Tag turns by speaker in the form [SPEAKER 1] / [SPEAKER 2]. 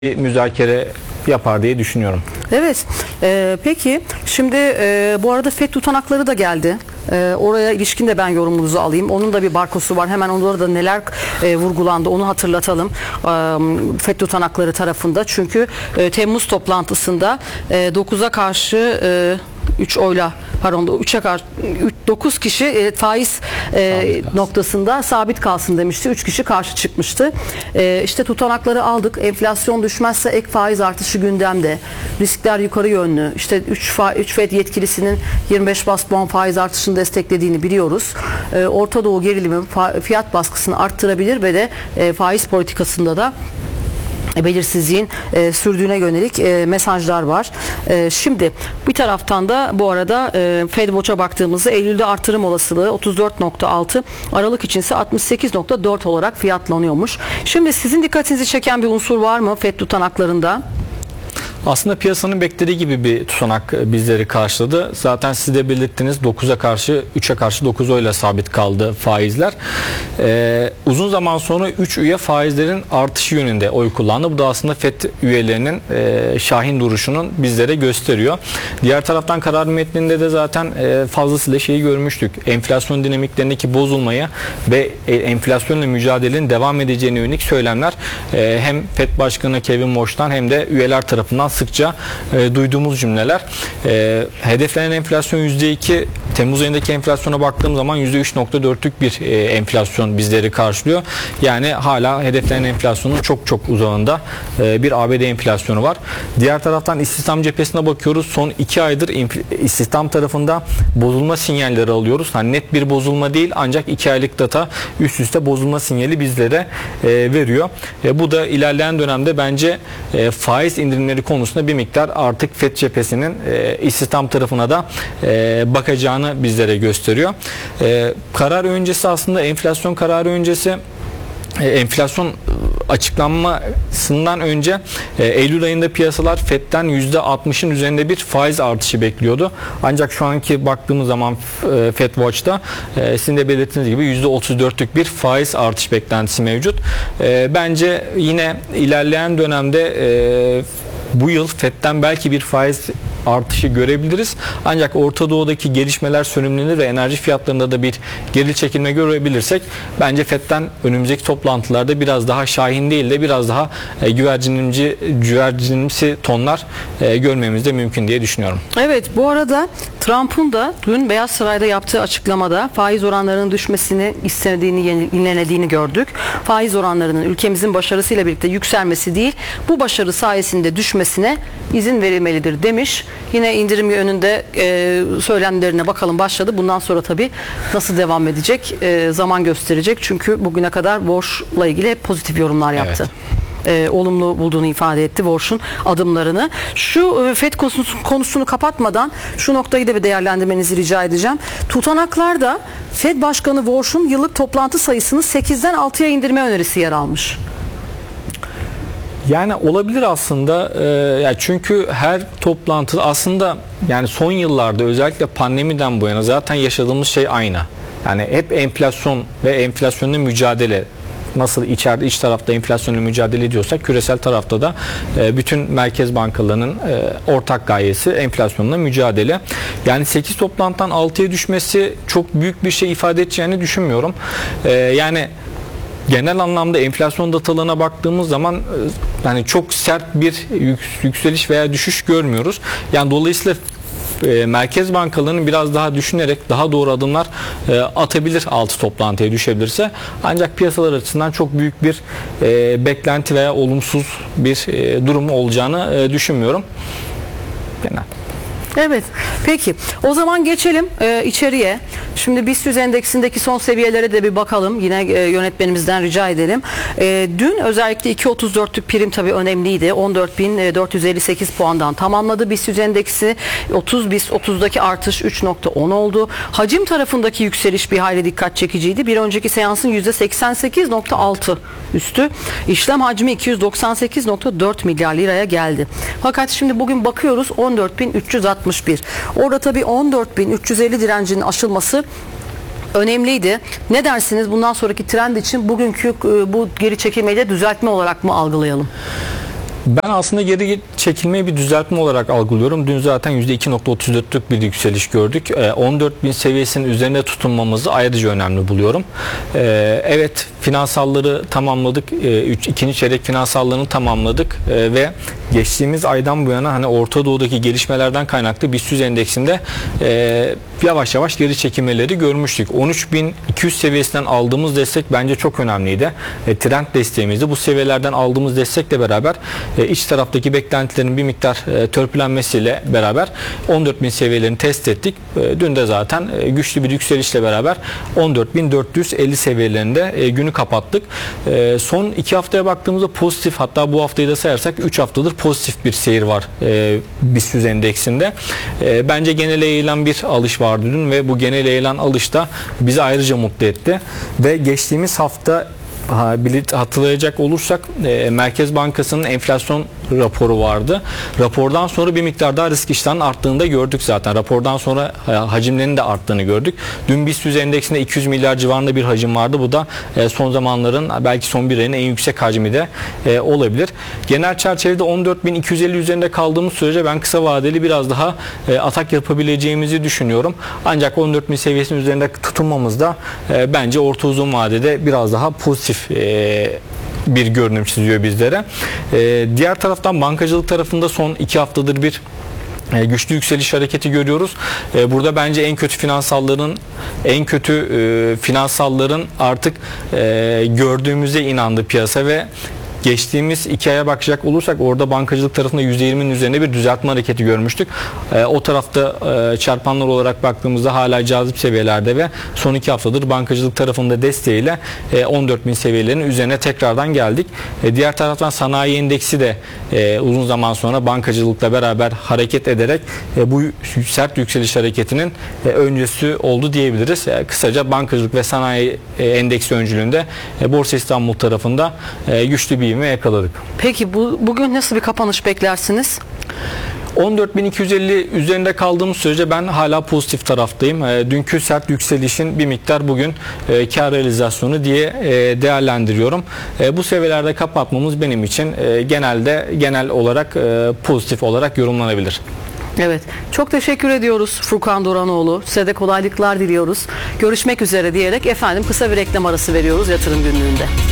[SPEAKER 1] müzakere yapar diye düşünüyorum.
[SPEAKER 2] Evet. Peki şimdi bu arada FED tutanakları da geldi. Oraya ilişkin de ben yorumunuzu alayım. Onun da bir barkosu var. Hemen onlarda da neler vurgulandı onu hatırlatalım. FED tutanakları tarafında. Çünkü Temmuz toplantısında 9'a karşı 3 oyla pardon 3'e karşı 9 kişi faiz noktasında sabit kalsın demişti. 3 kişi karşı çıkmıştı. İşte tutanakları aldık. Enflasyon düşmezse ek faiz artışı gündemde. Riskler yukarı yönlü. İşte 3 FED yetkilisinin 25 bas puan faiz artışını desteklediğini biliyoruz. Orta Doğu gerilimi fiyat baskısını arttırabilir ve de faiz politikasında da belirsizliğin sürdüğüne yönelik mesajlar var. Şimdi bir taraftan da bu arada Fed Watch'a baktığımızda Eylül'de artırım olasılığı 34.6, Aralık içinse 68.4 olarak fiyatlanıyormuş. Şimdi sizin dikkatinizi çeken bir unsur var mı Fed tutanaklarında?
[SPEAKER 1] Aslında piyasanın beklediği gibi bir tutanak bizleri karşıladı. Zaten siz de belirttiniz 9'a karşı 3'e karşı 9 oyla sabit kaldı faizler. Uzun zaman sonra 3 üye faizlerin artışı yönünde oy kullandı. Bu da aslında FED üyelerinin şahin duruşunun bizlere gösteriyor. Diğer taraftan karar metninde de zaten fazlasıyla şeyi görmüştük. Enflasyon dinamiklerindeki bozulmaya ve enflasyonla mücadelenin devam edeceğine yönelik söylemler hem FED Başkanı Kevin Warsh'tan hem de üyeler tarafından sıkça duyduğumuz cümleler. Hedeflenen enflasyon %2, Temmuz ayındaki enflasyona baktığım zaman %3.4'lük bir enflasyon bizleri karşılıyor. Yani hala hedeflenen enflasyonun çok çok uzağında bir ABD enflasyonu var. Diğer taraftan istihdam cephesine bakıyoruz. Son 2 aydır istihdam tarafında bozulma sinyalleri alıyoruz. Hani net bir bozulma değil ancak 2 aylık data üst üste bozulma sinyali bizlere veriyor. Bu da ilerleyen dönemde bence faiz indirimleri konusunda bir miktar artık FED cephesinin istihdam tarafına da bakacağını bizlere gösteriyor. Karar öncesi aslında enflasyon kararı öncesi enflasyon açıklanmasından önce Eylül ayında piyasalar FED'den %60'ın üzerinde bir faiz artışı bekliyordu. Ancak şu anki baktığımız zaman FED Watch'ta sizin de belirttiğiniz gibi %34'lük bir faiz artış beklentisi mevcut. Bence yine ilerleyen dönemde bu yıl FED'den belki bir faiz artışı görebiliriz. Ancak Orta Doğu'daki gelişmeler sönümlenir ve enerji fiyatlarında da bir geri çekilme görebilirsek bence FED'den önümüzdeki toplantılarda biraz daha şahin değil de biraz daha güvercinimsi tonlar görmemiz de mümkün diye düşünüyorum.
[SPEAKER 2] Evet, bu arada Trump'ın da dün Beyaz Saray'da yaptığı açıklamada faiz oranlarının düşmesini istediğini, yenilediğini gördük. Faiz oranlarının ülkemizin başarısıyla birlikte yükselmesi değil, bu başarı sayesinde düşmesine izin verilmelidir demiş. Yine indirim yönünde söylemlerine bakalım başladı. Bundan sonra tabii nasıl devam edecek zaman gösterecek. Çünkü bugüne kadar Warsh'la ilgili hep pozitif yorumlar yaptı. Evet. Olumlu bulduğunu ifade etti Warsh'un adımlarını. Şu FED konusunu kapatmadan şu noktayı da bir değerlendirmenizi rica edeceğim. Tutanaklarda FED Başkanı Warsh'un yıllık toplantı sayısını 8'den 6'ya indirme önerisi yer almış.
[SPEAKER 1] Yani olabilir aslında. Çünkü her toplantı aslında yani son yıllarda özellikle pandemiden bu yana zaten yaşadığımız şey aynı. Yani hep enflasyon ve enflasyonla mücadele. Nasıl içeride iç tarafta enflasyonla mücadele ediyorsak küresel tarafta da bütün merkez bankalarının ortak gayesi enflasyonla mücadele. Yani 8 toplantıdan 6'ya düşmesi çok büyük bir şey ifade edeceğini düşünmüyorum. Yani genel anlamda enflasyon datalarına baktığımız zaman yani çok sert bir yükseliş veya düşüş görmüyoruz. Yani dolayısıyla merkez bankalarının biraz daha düşünerek daha doğru adımlar atabilir 6 toplantıya düşebilirse. Ancak piyasalar açısından çok büyük bir beklenti veya olumsuz bir durum olacağını düşünmüyorum. Genel.
[SPEAKER 2] Evet. Peki. O zaman geçelim içeriye. Şimdi BIST 100 endeksindeki son seviyelere de bir bakalım. Yine yönetmenimizden rica edelim. Dün özellikle 2.34'lük prim tabii önemliydi. 14.458 puandan tamamladı BIST 100 endeksi. BIST 30'daki artış 3.10 oldu. Hacim tarafındaki yükseliş bir hayli dikkat çekiciydi. Bir önceki seansın %88.6 üstü. İşlem hacmi 298.4 milyar liraya geldi. Fakat şimdi bugün bakıyoruz 14.361. Orada tabii 14.350 direncinin aşılması önemliydi. Ne dersiniz bundan sonraki trend için bugünkü bu geri çekilmeyi de düzeltme olarak mı algılayalım?
[SPEAKER 1] Ben aslında geri çekilmeyi bir düzeltme olarak algılıyorum. Dün zaten %2.34'lük bir yükseliş gördük. 14.000 seviyesinin üzerinde tutunmamızı ayrıca önemli buluyorum. Evet, finansalları tamamladık. İkinci çeyrek finansallarını tamamladık ve geçtiğimiz aydan bu yana hani Orta Doğu'daki gelişmelerden kaynaklı BIST 100 endeksinde yavaş yavaş geri çekilmeleri görmüştük. 13.200 seviyesinden aldığımız destek bence çok önemliydi. Trend desteğimizdi. Bu seviyelerden aldığımız destekle beraber iç taraftaki beklentilerin bir miktar törpülenmesiyle beraber 14.000 seviyelerini test ettik. Dün de zaten güçlü bir yükselişle beraber 14.450 seviyelerinde günü kapattık. Son 2 haftaya baktığımızda pozitif, hatta bu haftayı da sayarsak 3 haftadır pozitif bir seyir var BIST 100 endeksinde. Bence genel yayılan bir alış vardı dün ve bu genel yayılan alış da bizi ayrıca mutlu etti. Ve geçtiğimiz hafta hatırlayacak olursak Merkez Bankası'nın enflasyon raporu vardı. Rapordan sonra bir miktar daha risk iştahının arttığını da gördük zaten. Rapordan sonra hacimlerin de arttığını gördük. Dün BIST 100 endeksinde 200 milyar civarında bir hacim vardı. Bu da son zamanların, belki son bir ayın en yüksek hacmi de olabilir. Genel çerçevede 14.250 üzerinde kaldığımız sürece ben kısa vadeli biraz daha atak yapabileceğimizi düşünüyorum. Ancak 14.000 seviyesinin üzerinde tutunmamız da bence orta uzun vadede biraz daha pozitif bir görünüm çiziyor bizlere. Diğer taraftan bankacılık tarafında son 2 haftadır bir güçlü yükseliş hareketi görüyoruz. Burada bence en kötü finansalların artık gördüğümüze inandı piyasa ve geçtiğimiz 2 aya bakacak olursak orada bankacılık tarafında %20'nin üzerinde bir düzeltme hareketi görmüştük. O tarafta çarpanlar olarak baktığımızda hala cazip seviyelerde ve son 2 haftadır bankacılık tarafında desteğiyle 14.000 seviyelerinin üzerine tekrardan geldik. Diğer taraftan sanayi endeksi de uzun zaman sonra bankacılıkla beraber hareket ederek bu sert yükseliş hareketinin öncüsü oldu diyebiliriz. Kısaca bankacılık ve sanayi endeksi öncülüğünde Borsa İstanbul tarafında güçlü bir ivme yakaladık.
[SPEAKER 2] Peki bugün nasıl bir kapanış beklersiniz?
[SPEAKER 1] 14.250 üzerinde kaldığımız sürece ben hala pozitif taraftayım. Dünkü sert yükselişin bir miktar bugün kar realizasyonu diye değerlendiriyorum. Bu seviyelerde kapatmamız benim için genel olarak pozitif olarak yorumlanabilir.
[SPEAKER 2] Evet. Çok teşekkür ediyoruz Furkan Doranoğlu. Size de kolaylıklar diliyoruz. Görüşmek üzere diyerek kısa bir reklam arası veriyoruz Yatırım Günlüğü'nde.